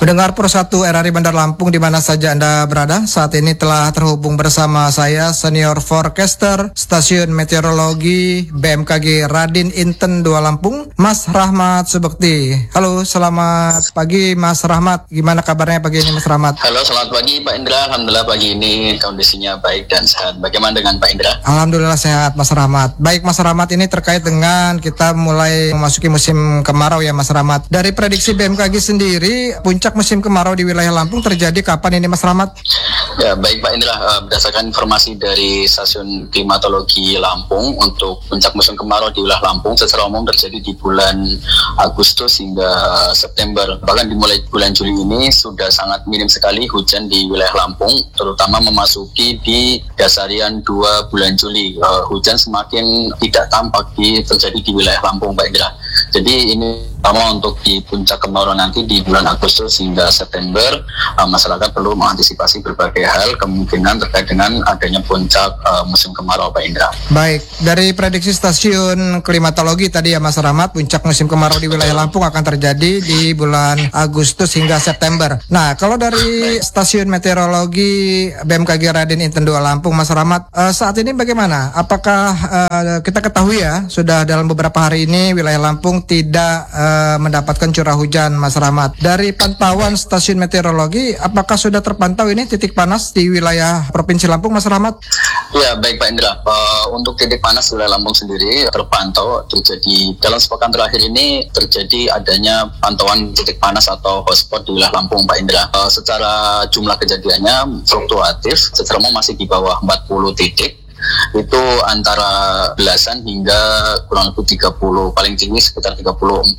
Pendengar Pro 1 RRI Bandar Lampung di mana saja Anda berada, saat ini telah terhubung bersama saya Senior Forecaster Stasiun Meteorologi BMKG Radin Inten 2 Lampung, Mas Rahmat Subekti. Halo, selamat pagi Mas Rahmat. Gimana kabarnya pagi ini Mas Rahmat? Halo, selamat pagi Pak Indra. Alhamdulillah pagi ini kondisinya baik dan sehat. Bagaimana dengan Pak Indra? Alhamdulillah sehat Mas Rahmat. Baik Mas Rahmat, ini terkait dengan kita mulai memasuki musim kemarau ya Mas Rahmat. Dari prediksi BMKG sendiri, puncak musim kemarau di wilayah Lampung terjadi kapan ini Mas Rahmat? Ya, baik Pak Indra, berdasarkan informasi dari Stasiun Klimatologi Lampung, untuk puncak musim kemarau di wilayah Lampung secara umum terjadi di bulan Agustus hingga September. Bahkan dimulai bulan Juli ini sudah sangat minim sekali hujan di wilayah Lampung, terutama memasuki di dasarian 2 bulan Juli. Hujan semakin tidak tampak terjadi di wilayah Lampung Pak Indra. Jadi ini pertama untuk di puncak kemarau nanti di bulan Agustus hingga September, masyarakat perlu mengantisipasi berbagai hal kemungkinan terkait dengan adanya puncak musim kemarau Pak Indra. Baik, dari prediksi Stasiun Klimatologi tadi ya Mas Rahmat, puncak musim kemarau di wilayah Lampung akan terjadi di bulan Agustus hingga September. Nah, kalau dari Stasiun Meteorologi BMKG Radin Inten 2 Lampung, Mas Rahmat, saat ini bagaimana? Apakah kita ketahui ya, sudah dalam beberapa hari ini wilayah Lampung tidak mendapatkan curah hujan Mas Rahmat. Dari pantauan Stasiun Meteorologi, apakah sudah terpantau ini titik panas di wilayah Provinsi Lampung Mas Rahmat? Ya, baik Pak Indra. Untuk titik panas di wilayah Lampung sendiri terpantau terjadi dalam sepekan terakhir ini, terjadi adanya pantauan titik panas atau hotspot di wilayah Lampung Pak Indra. Secara jumlah kejadiannya fluktuatif, secara umum masih di bawah 40 titik. Itu antara belasan hingga kurang lebih 30, paling tinggi sekitar 34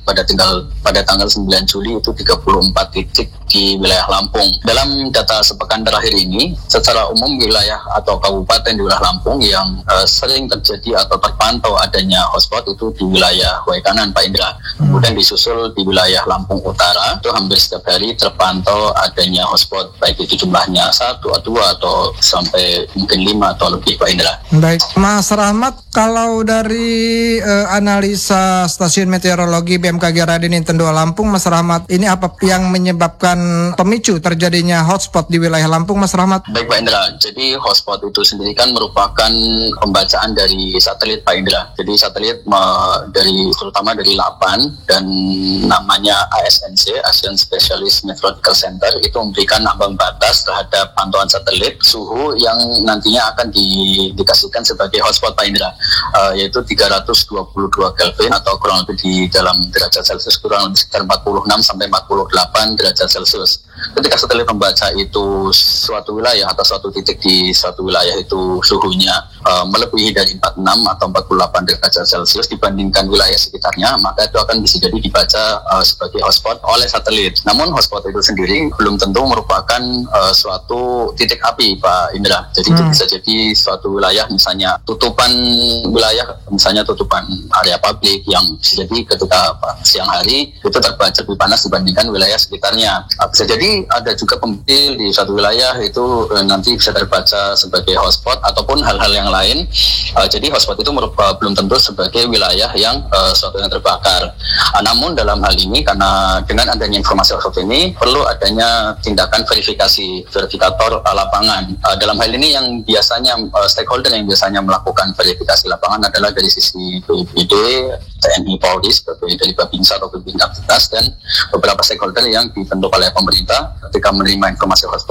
pada tanggal 9 Juli itu 34 titik di wilayah Lampung. Dalam data sepekan terakhir ini, secara umum wilayah atau kabupaten di wilayah Lampung yang sering terjadi atau terpantau adanya hotspot itu di wilayah Waikanan Pak Indra. Kemudian disusul di wilayah Lampung Utara, itu hampir setiap hari terpantau adanya hotspot, baik itu jumlahnya 1 atau 2 atau sampai mungkin 5 atau lebih Pak Indra. Baik, Mas Rahmat, kalau dari analisa Stasiun Meteorologi BMKG Radin Inten 2 Lampung, Mas Rahmat, ini apa yang menyebabkan pemicu terjadinya hotspot di wilayah Lampung, Mas Rahmat? Baik Pak Indra, jadi hotspot itu sendiri kan merupakan pembacaan dari satelit Pak Indra. Jadi satelit terutama dari LAPAN dan namanya ASNC, Asian Specialist Meteorological Center, itu memberikan ambang batas terhadap pantauan satelit suhu yang nantinya akan dikasihkan sebagai hotspot Pak Indra, yaitu 322 Kelvin atau kurang lebih di dalam derajat Celcius kurang lebih sekitar 46 sampai 48 derajat Celcius. Ketika satelit membaca itu suatu wilayah atau suatu titik di suatu wilayah itu suhunya melebihi dari 46 atau 48 derajat Celcius dibandingkan wilayah sekitarnya, maka itu akan bisa jadi dibaca sebagai hotspot oleh satelit. Namun hotspot itu sendiri belum tentu merupakan suatu titik api Pak Indra. Jadi itu bisa jadi suatu wilayah, misalnya tutupan wilayah, misalnya tutupan area publik yang bisa jadi ketika siang hari itu terbaca lebih panas dibandingkan wilayah sekitarnya. Bisa jadi ada juga pembeli di suatu wilayah itu nanti bisa terbaca sebagai hotspot ataupun hal-hal yang lain. Jadi hotspot itu belum tentu sebagai wilayah yang suatu yang terbakar. Namun dalam hal ini, karena dengan adanya informasi hotspot ini perlu adanya tindakan verifikasi, verifikator lapangan. Dalam hal ini yang biasanya stakeholder yang biasanya melakukan verifikasi lapangan adalah dari sisi BPBD, TNI, Polri, sebagai dari Babinsa atau Babinsa dan beberapa stakeholder yang dibentuk oleh pemerintah ketika menerima informasi hotspot